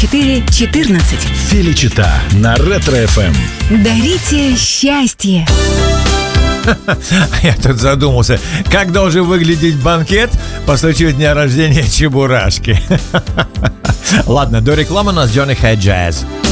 14. Феличита на Ретро-ФМ. Дарите счастье. Я тут задумался, как должен выглядеть банкет по случаю дня рождения Чебурашки. Ладно, до рекламы у нас Johnny High Jazz.